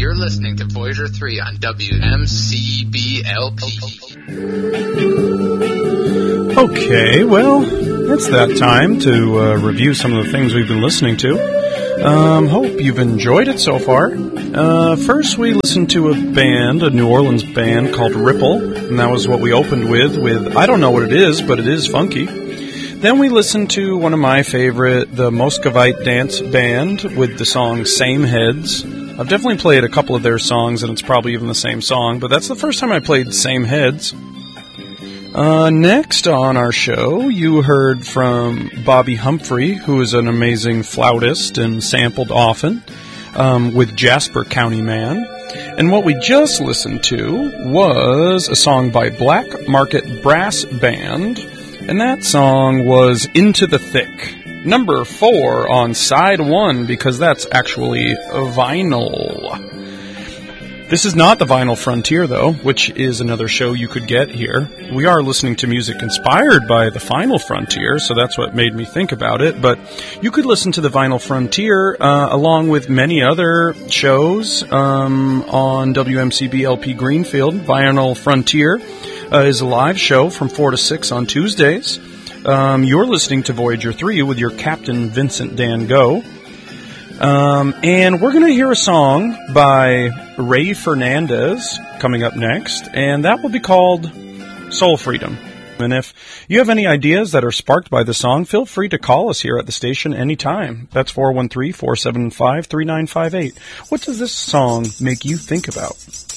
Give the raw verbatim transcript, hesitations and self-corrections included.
You're listening to Voyager three on W M C B L P. Okay, well, it's that time to uh, review some of the things we've been listening to. Um, hope you've enjoyed it so far. Uh, first, we listened to a band, a New Orleans band called Ripple, and that was what we opened with, with I don't know what it is, but it is funky. Then we listened to one of my favorite, the Moscovite Dance Band, with the song Same Heads. I've definitely played a couple of their songs, and it's probably even the same song, but that's the first time I played Same Heads. Uh, next on our show, you heard from Bobby Humphrey, who is an amazing flautist and sampled often, um, with Jasper County Man. And what we just listened to was a song by Black Market Brass Band, and that song was Into the Thick. Number four on side one, because that's actually vinyl. This is not the Vinyl Frontier, though, which is another show you could get here. We are listening to music inspired by the Vinyl Frontier, so that's what made me think about it. But you could listen to the Vinyl Frontier uh, along with many other shows um, on W M C B L P Greenfield. Vinyl Frontier uh, is a live show from four to six on Tuesdays. Um, you're listening to Voyager three with your Captain Vincent Dan Go. Um, and we're going to hear a song by Ray Fernandez coming up next, and that will be called Soul Freedom. And if you have any ideas that are sparked by the song, feel free to call us here at the station anytime. That's four one three, four seven five, three nine five eight. What does this song make you think about?